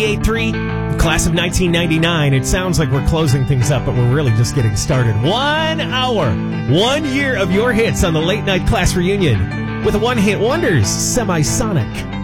98.3, class of 1999. It sounds like we're closing things up, but we're really just getting started. 1 hour, 1 year of your hits on the Late Night Class Reunion with a one-hit wonders, Semisonic.